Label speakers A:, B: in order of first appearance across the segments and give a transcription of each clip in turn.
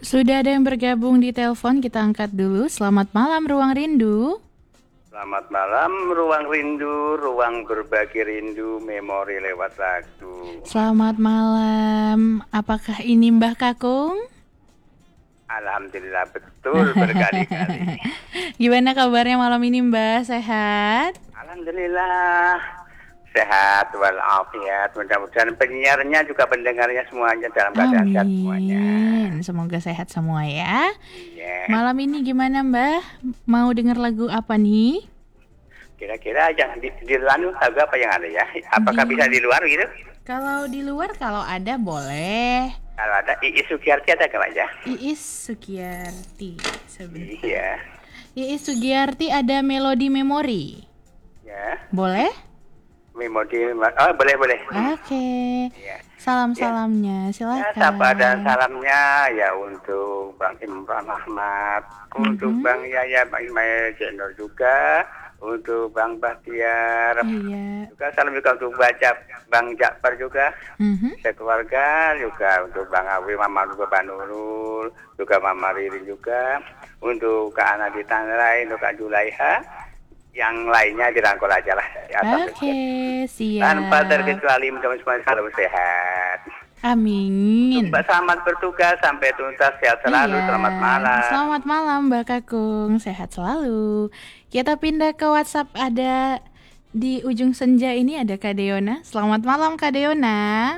A: Sudah ada yang bergabung di telepon, kita angkat dulu. Selamat malam Ruang Rindu.
B: Selamat malam, Ruang Rindu, ruang berbagi rindu, memori lewat lagu.
A: Selamat malam. Apakah ini Mbah Kakung?
B: Alhamdulillah betul berkali-kali.
A: Gimana kabarnya malam ini Mbah? Sehat?
B: Alhamdulillah sehat walafiat. Mudah-mudahan penyiarnya juga pendengarnya semuanya dalam keadaan sehat semuanya.
A: Amin. Semoga sehat semua ya.
B: Iya.
A: Malam ini gimana Mbah? Mau dengar lagu apa nih?
B: Kira-kira yang di luar lagu apa yang ada ya? Apakah bisa di luar gitu?
A: Kalau di luar kalau ada boleh.
B: Kalau ada Iis Sugiyarti ada nggak ya?
A: Iis Sugiyarti. Sebentar.
B: Iya.
A: Iis Sugiyarti ada Melodi Memori.
B: Ya.
A: Boleh?
B: Oh boleh.
A: Oke.
B: Iya.
A: Salam-salamnya,
B: Ya,
A: silakan.
B: sapa dan salamnya ya untuk Bang Imran Ahmad, untuk Bang Yaya, Bang Ismail Jenor juga, untuk Bang Bahtiar,
A: Iya.
B: juga salam juga untuk Bang Jakfar juga, sekeluarga juga untuk Bang Awi, Mama juga Pak Nurul, juga Mama Riri juga, untuk Kak Ana di Tangerang, untuk Kak Julaiha. Yang lainnya dirangkul aja lah.
A: Oke, siap.
B: Tanpa terkecuali mudah-mudahan selalu sehat.
A: Amin.
B: Mbak selamat bertugas sampai tuntas, sehat selalu.
A: Iya.
B: Selamat malam.
A: Selamat malam Mbak Kakung, sehat selalu. Kita pindah ke WhatsApp, ada di ujung senja ini ada Kak Deona. Selamat malam Kak Deona.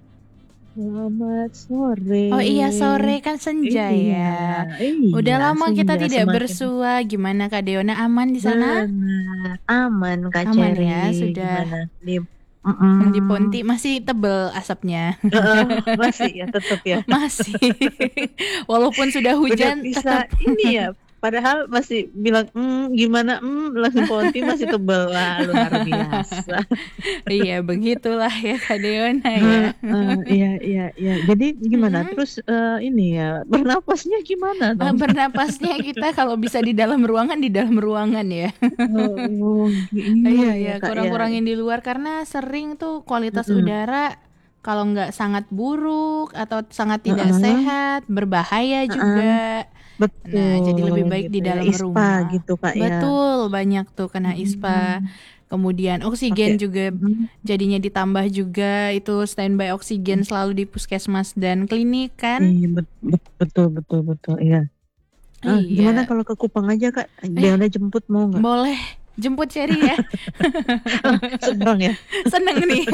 C: Selamat sore.
A: Oh iya, sore kan senja ya. Udah lama kita tidak bersua. Gimana Kak Deona, aman di sana?
C: Benar, aman Kak
A: Aman
C: Cherry.
A: ya, sudah.
C: Gimana?
A: Di Ponti masih tebel asapnya.
C: Masih ya, tetap ya.
A: Masih. Walaupun sudah hujan
C: Udah bisa
A: tetap.
C: ini ya. Padahal masih bilang gimana langsung Ponti masih tebel lah, luar biasa.
A: Iya, begitulah ya Kak Deona ya.
C: Iya. Jadi gimana? Terus ini ya, bernapasnya gimana dong?
A: Bernapasnya kita kalau bisa di dalam ruangan ya. Iya,
C: Kak,
A: kurang-kurangin di luar karena sering tuh kualitas udara kalau nggak sangat buruk atau sangat tidak sehat, berbahaya juga.
C: Betul.
A: Nah, jadi lebih baik
C: gitu
A: di dalam
C: ISPA
A: rumah.
C: gitu Kak ya.
A: Betul, banyak tuh kena ISPA. Kemudian oksigen juga jadinya ditambah juga, itu standby oksigen selalu di puskesmas dan klinik kan.
C: Iya, betul iya.
A: Iya.
C: Gimana kalau ke Kupang aja Kak? Deona jemput mau nggak?
A: Boleh, jemput Cherry ya.
C: Seberang ya.
A: Seneng nih.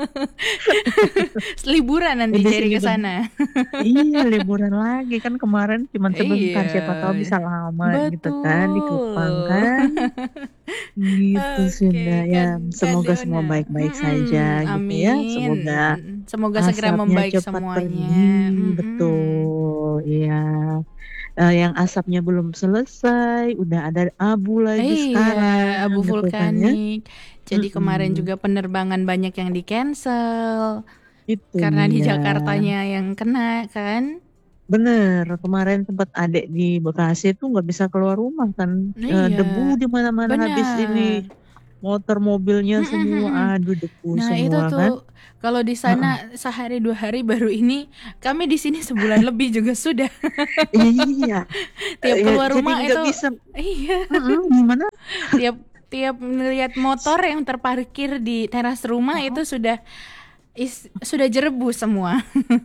A: Liburan nanti
C: Udah
A: Cherry ke
C: segitu.
A: sana.
C: Iya, liburan lagi kan kemarin cuma sebentar,
A: Iya.
C: siapa tahu bisa lama gitu kan di
A: Betul.
C: Kupang kan. Gitu
A: Oke,
C: sudah ya.
A: Kak
C: Semoga
A: Deona.
C: semua baik-baik saja gitu ya.
A: Amin. Semoga segera
C: Asapnya
A: membaik
C: cepat
A: semuanya.
C: pergi. Betul, iya. Yang asapnya belum selesai, udah ada abu lagi sekarang.
A: Abu
C: gitu kan ya.
A: vulkanik. Jadi kemarin juga penerbangan banyak yang di cancel
C: Itu
A: karena di
C: dia.
A: Jakartanya yang kena kan.
C: Bener, kemarin tempat adik di Bekasi tuh nggak bisa keluar rumah kan.
A: Iya.
C: Debu di mana-mana
A: Benar.
C: habis ini. Motor mobilnya semua, aduh debu
A: Nah,
C: semua
A: itu
C: kan.
A: tuh kalau di sana sehari 2 hari, baru ini kami di sini sebulan lebih juga sudah.
C: Iya.
A: Tiap keluar
C: Jadi
A: rumah
C: nggak
A: itu
C: bisa.
A: iya.
C: Gimana?
A: Tiap melihat motor yang terparkir di teras rumah itu sudah jerebu semua.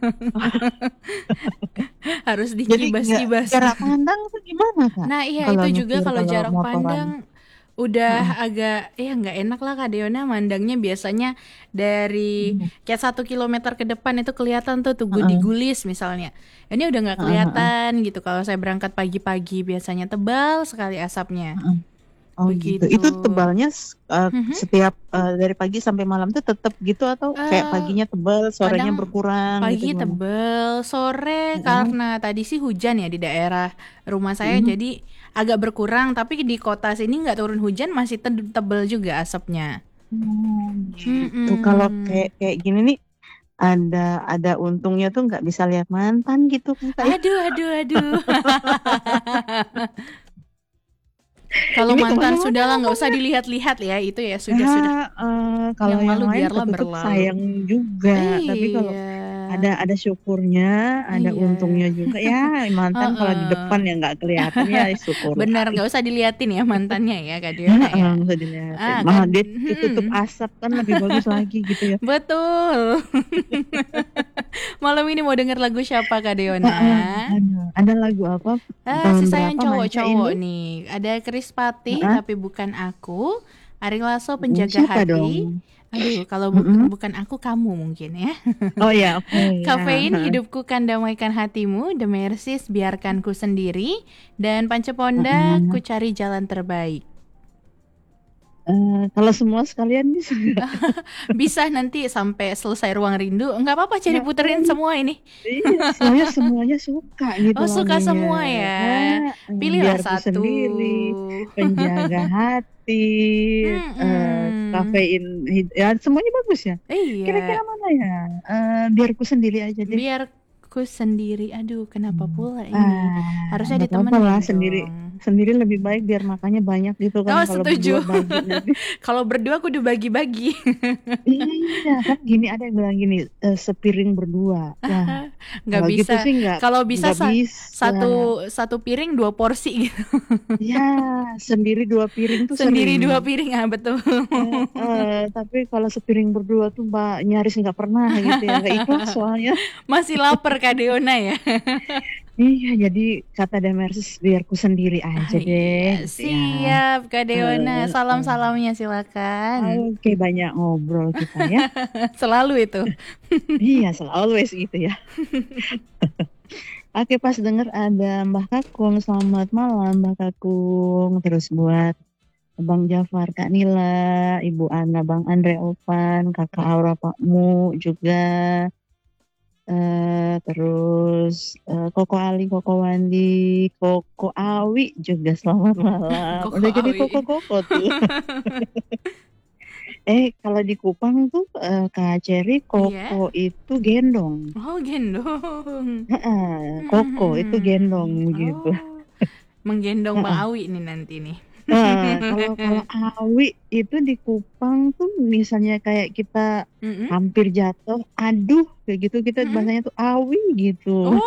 A: Harus
C: Jadi
A: dikibas-kibas.
C: jarak pandang tuh gimana Kak?
A: Nah iya,
C: Kalau
A: itu juga
C: nyetir,
A: kalau jarak
C: motoran.
A: pandang udah agak nggak enak lah Kak Deona, mandangnya biasanya dari kayak 1 kilometer ke depan itu kelihatan tuh digulis misalnya. Ini udah nggak kelihatan gitu. Kalau saya berangkat pagi-pagi biasanya tebal sekali asapnya.
C: Oh
A: Begitu.
C: gitu. Itu tebalnya setiap dari pagi sampai malam tuh tetap gitu atau kayak paginya tebal, sorenya
A: kadang
C: berkurang
A: pagi
C: gitu gimana?
A: tebel, sore karena tadi sih hujan ya di daerah rumah saya, jadi agak berkurang. Tapi di kota sini nggak turun hujan, masih tebel juga asapnya.
C: Gitu. Kalau kayak gini nih ada untungnya tuh nggak bisa lihat mantan gitu kan Kak ya?
A: Aduh. Kalau
C: Ini
A: mantan
C: kemana-mana
A: sudahlah, nggak usah dilihat-lihat ya, itu ya sudah.
C: Kalau
A: Yang
C: yang
A: lalu
C: lain
A: biarlah
C: tetap
A: berlalu.
C: sayang juga. Tapi kalau
A: Iya.
C: ada syukurnya, ada
A: Iya.
C: untungnya juga ya. Mantan kalau di depan ya nggak kelihatan ya, syukur.
A: Benar, nggak usah diliatin ya mantannya ya Kak Diona ya.
C: Nggak usah dilihatin.
A: Kan,
C: Dia ditutup asap kan lebih bagus lagi gitu ya.
A: Betul. Malam ini mau denger lagu siapa Kak Diona?
C: Ada lagu apa?
A: Si sayang cowok-cowok nih. Ada Chris Patih tapi bukan aku. Ari Lasso Penjaga
C: Siapa
A: Hati.
C: Dong?
A: Aduh, kalau bukan aku, kamu mungkin ya.
C: Oh ya, oke.
A: Kafein Hidupku Kan Damaikan Hatimu, The Mercies Biarkan Ku Sendiri, dan Panceponda Ku Cari Jalan Terbaik.
C: Kalau semua sekalian bisa.
A: Bisa nanti sampai selesai Ruang Rindu. Enggak apa-apa, jadi puterin semua ini.
C: Iya, semuanya suka gitu.
A: Oh, suka semua ya. Pilihlah satu.
C: Sendiri, Penjaga Hati, Kafein, ya semuanya bagus ya.
A: Iya.
C: Kira-kira mana ya? Biarku Sendiri aja deh.
A: Biarku Sendiri. Aduh, kenapa pula ini? Harusnya ditemenin
C: lah,
A: dong.
C: Sendiri lebih baik biar makannya banyak gitu kan.
A: Oh, setuju. Kalau berdua aku udah bagi-bagi.
C: Iya kan, gini ada yang bilang gini, sepiring berdua. Nah,
A: nggak bisa.
C: Gitu sih
A: kalau bisa satu piring 2 porsi gitu.
C: Ya, sendiri 2 piring tuh
A: sendiri
C: sering.
A: 2 piring, betul.
C: Tapi kalau sepiring berdua tuh nyaris nggak pernah gitu ya, nggak ikhlas soalnya.
A: Masih lapar Kak Diona ya.
C: Iya, jadi kata Demersis biarku sendiri aja deh.
A: Siap Kak Diona, salam-salamnya silakan.
C: Oke, banyak ngobrol kita ya.
A: Selalu itu.
C: Iya, selalu gitu ya. Oke, pas denger ada Mbah Kakung, selamat malam Mbah Kakung. Terus buat Bang Jafar, Kak Nila, Ibu Ana, Bang Andre Opan, Kakak Aura, Pak Mu juga. Terus Koko Ali, Koko Wandi, Koko Awi juga selamat malam. Udah jadi Koko tuh. Kalau di Kupang tuh Kak Ceri, Koko itu gendong.
A: Oh, gendong.
C: Koko itu gendong gitu.
A: Menggendong Bang Awi nih nanti nih.
C: Kalau Awi itu di Kupang tuh misalnya kayak kita hampir jatuh, aduh kayak gitu, kita bahasanya tuh awi gitu.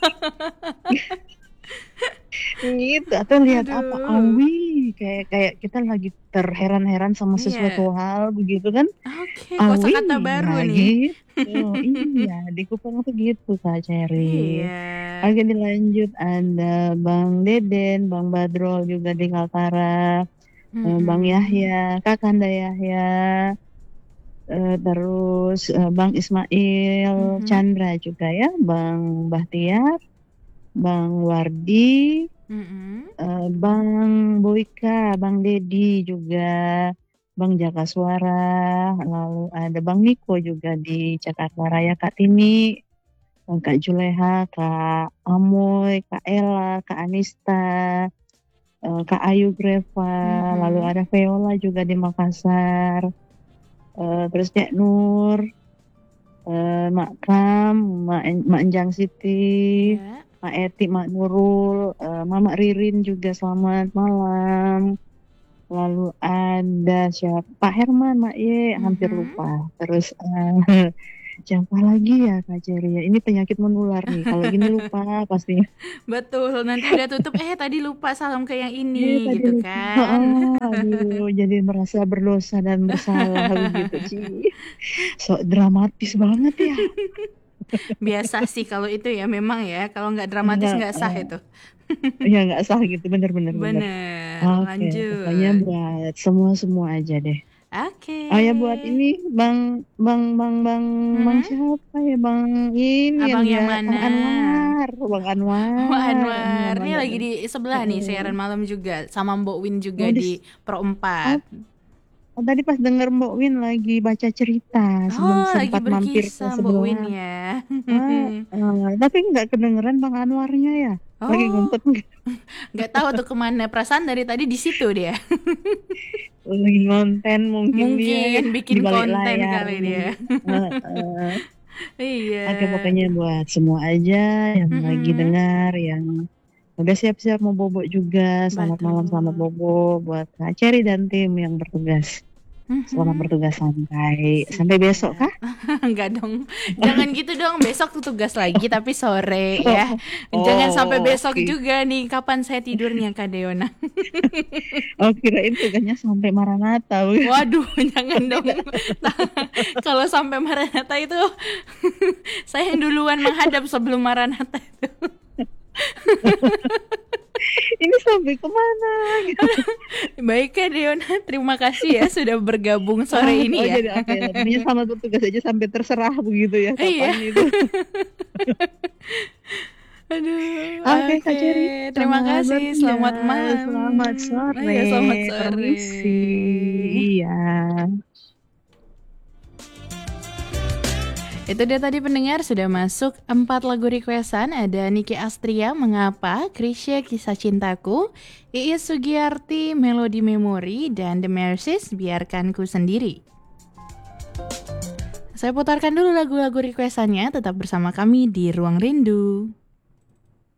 C: Gitu, atau lihat apa awi, kayak kita lagi terheran-heran sama sesuatu hal begitu kan.
A: Oke, kosakata baru nih.
C: Gitu. Iya, di Kupang tuh gitu Kak Ceri. Oke, dilanjut ada Bang Deden, Bang Badrol juga di Kaltara, Bang Yahya, Kakanda Yahya, terus Bang Ismail, Chandra juga ya, Bang Bahtiar, Bang Wardi, Bang Boyka, Bang Dedi juga, Bang Jaka Suara, lalu ada Bang Niko juga di Jakarta Raya, Kak Tini, Kak Juleha, Kak Amoy, Kak Ella, Kak Anista, Kak Ayu Greva, lalu ada Viola juga di Makassar, terus Cek Nur, Mak Kam, Mak Enjang Siti, Mak Eti, Mak Nurul, Mama Ririn juga selamat malam. Lalu ada siapa? Pak Herman, Mak Ye, hampir lupa. Terus siapa lagi ya Kak Ceri ya? Ini penyakit menular nih. Kalau gini lupa pastinya.
A: Betul, nanti udah tutup tadi lupa salam ke yang ini gitu kan.
C: Aduh, jadi merasa berdosa dan bersalah begitu sih. Sok dramatis banget ya.
A: Biasa sih kalau itu ya, memang ya. Kalau nggak dramatis nggak sah itu.
C: Ya nggak sah gitu, bener.
A: Lanjut.
C: Pokoknya buat semua aja deh.
A: Oke.
C: Ya buat ini Bang siapa ya, Bang ini
A: Abang yang mana?
C: Bang Anwar.
A: Bang Anwar. Ini lagi di sebelah nih siaran malam juga sama Mbok Win juga di Pro 4.
C: Tadi pas denger Mbok Win lagi baca cerita sebelum sempat mampir ke sebelah.
A: Mbok Win ya.
C: Tapi nggak kedengeran Bang Anwarnya ya. Lagi ngumpet
A: nggak tahu tuh kemana, perasaan dari tadi di situ dia.
C: Lagi konten mungkin
A: bikin konten kali dia. Iya.
C: Oke, pokoknya buat semua aja yang lagi dengar, yang udah siap-siap mau bobo juga, selamat malam, selamat bobo buat Kak Ceri dan tim yang bertugas. Selamat bertugas sampai besok kah?
A: Enggak dong, jangan gitu dong. Besok tuh tugas lagi tapi sore ya. Jangan sampai besok juga nih. Kapan saya tidurnya Kak Deona?
C: Oh, kirain tugasnya sampai Maranatha.
A: Waduh, jangan dong. Kalau sampai Maranatha itu saya yang duluan menghadap sebelum Maranatha itu.
C: Ini sampai kemana gitu.
A: Baik Kak Deona, terima kasih ya sudah bergabung sore ini ya.
C: Jadi apa ya? Namanya selamat bertugas aja sampai terserah begitu ya kapan itu.
A: Aduh.
C: Oke, Kak Jerry.
A: Terima kasih. Selamat malam.
C: Selamat sore.
A: Selamat sore.
C: Permisi. Iya.
A: Itu dia tadi pendengar, sudah masuk 4 lagu requestan. Ada Niki Astria, Mengapa, Krisya, Kisah Cintaku, Iis Sugiyarti, Melodi Memori, dan The Mercies, Biarkan Ku Sendiri. Saya putarkan dulu lagu-lagu requestannya, tetap bersama kami di Ruang Rindu.